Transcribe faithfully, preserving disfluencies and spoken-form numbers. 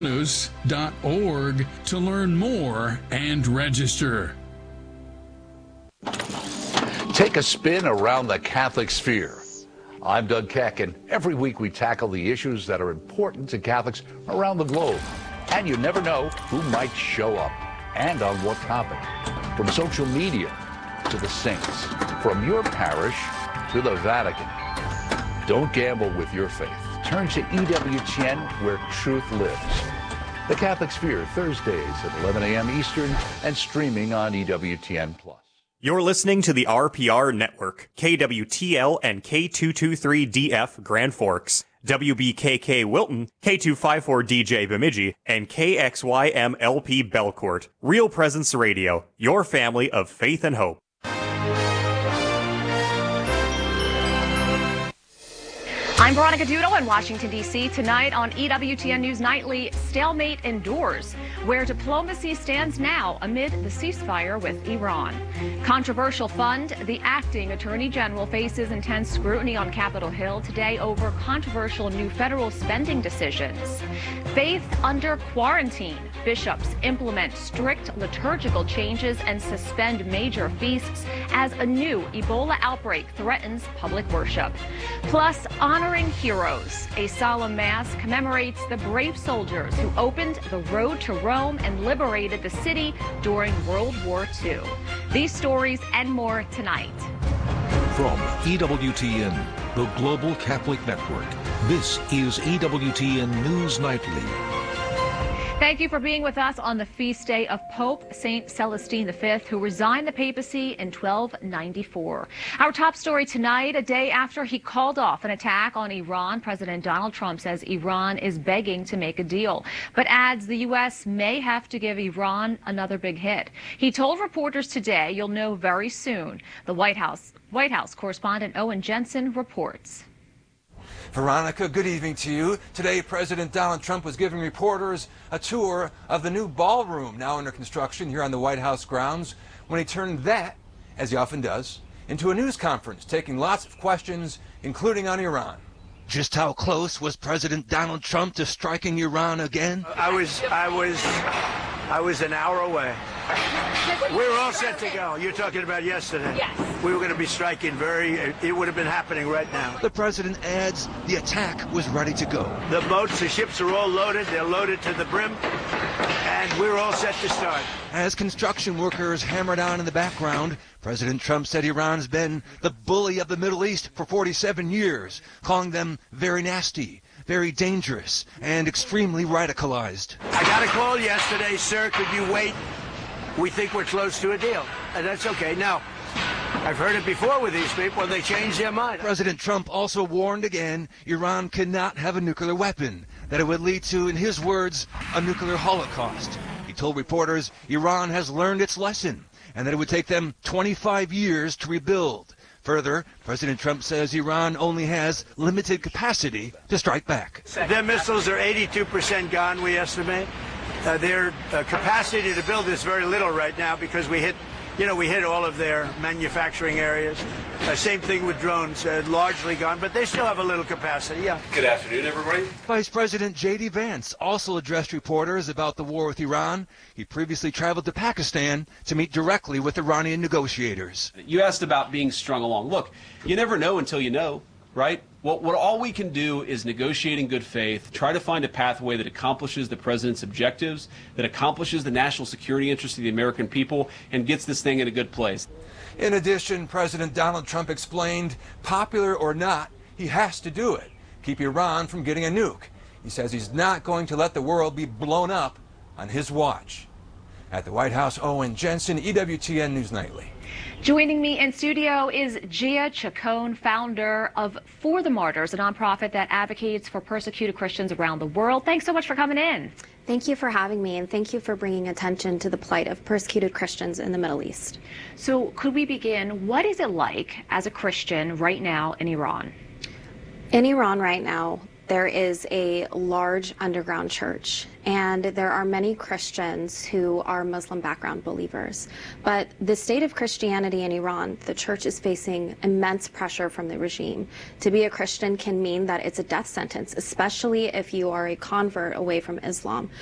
news dot org to learn more and register. Take a spin around the Catholic sphere. I'm Doug Keck, and every week we tackle the issues that are important to Catholics around the globe. And you never know who might show up and on what topic. From social media to the saints, from your parish to the Vatican. Don't gamble with your faith. Turn to E W T N, where truth lives. The Catholic Sphere, Thursdays at eleven a.m. Eastern and streaming on E W T N Plus. You're listening to the R P R Network, K W T L and K two twenty-three D F Grand Forks, W B K K Wilton, K two fifty-four D J Bemidji, and K X Y M L P Belcourt. Real Presence Radio, your family of faith and hope. I'm Veronica Dudo in Washington, D C Tonight on E W T N News Nightly, stalemate endures, where diplomacy stands now amid the ceasefire with Iran. Controversial fund, the acting attorney general faces intense scrutiny on Capitol Hill today over controversial new federal spending decisions. Faith under quarantine. Bishops implement strict liturgical changes and suspend major feasts as a new Ebola outbreak threatens public worship. Plus, honoring heroes. A solemn mass commemorates the brave soldiers who opened the road to Rome and liberated the city during World War Two. These stories and more tonight. From E W T N, the Global Catholic Network, this is E W T N News Nightly. Thank you for being with us on the feast day of Pope Saint Celestine the Fifth, who resigned the papacy in twelve ninety-four. Our top story tonight, a day after he called off an attack on Iran, President Donald Trump says Iran is begging to make a deal, but adds the U S may have to give Iran another big hit. He told reporters today, you'll know very soon. The White House, White House correspondent Owen Jensen reports. Veronica, good evening to you. Today, President Donald Trump was giving reporters a tour of the new ballroom now under construction here on the White House grounds when he turned that, as he often does, into a news conference, taking lots of questions, including on Iran. Just how close was President Donald Trump to striking Iran again? I was, I was, I was an hour away. We were all set to go. You're talking about yesterday. Yes. We were going to be striking very, it would have been happening right now. The president adds the attack was ready to go. The boats, the ships are all loaded. They're loaded to the brim. And we're all set to start. As construction workers hammered on in the background, President Trump said Iran's been the bully of the Middle East for forty-seven years, calling them very nasty, very dangerous, and extremely radicalized. I got a call yesterday, sir. Could you wait? We think we're close to a deal. And that's okay. Now, I've heard it before with these people. They change their mind. President Trump also warned again Iran cannot have a nuclear weapon, that it would lead to, in his words, a nuclear holocaust. He told reporters Iran has learned its lesson and that it would take them twenty-five years to rebuild. Further, President Trump says Iran only has limited capacity to strike back. Their missiles are eighty-two percent gone, we estimate. Uh, their uh, capacity to build is very little right now because we hit, you know, we hit all of their manufacturing areas. Uh, same thing with drones, uh, largely gone, but they still have a little capacity, yeah. Good afternoon, everybody. Vice President J D Vance also addressed reporters about the war with Iran. He previously traveled to Pakistan to meet directly with Iranian negotiators. You asked about being strung along. Look, you never know until you know, right? What, what all we can do is negotiate in good faith, try to find a pathway that accomplishes the president's objectives, that accomplishes the national security interests of the American people, and gets this thing in a good place. In addition, President Donald Trump explained, popular or not, he has to do it. Keep Iran from getting a nuke. He says he's not going to let the world be blown up on his watch. At the White House, Owen Jensen, E W T N News Nightly. Joining me in studio is Gia Chacon, founder of For the Martyrs, a nonprofit that advocates for persecuted Christians around the world. Thanks so much for coming in. Thank you for having me, and thank you for bringing attention to the plight of persecuted Christians in the Middle East. So could we begin? What is it like as a Christian right now in Iran? In Iran right now, there is a large underground church, and there are many Christians who are Muslim background believers. But the state of Christianity in Iran, the church is facing immense pressure from the regime. To be a Christian can mean that it's a death sentence, especially if you are a convert away from Islam.